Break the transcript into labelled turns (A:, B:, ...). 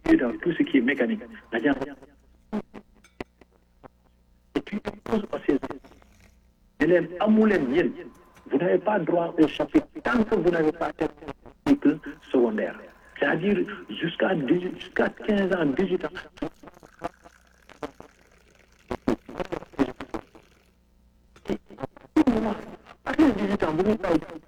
A: et dans tout ce qui est mécanique. Et puis, ces élèves amoulen, vous n'avez pas droit au chapitre tant que vous n'avez pas fait cycle secondaire. C'est-à-dire jusqu'à 15 ans, 18 ans. À 18 ans, vous n'avez pas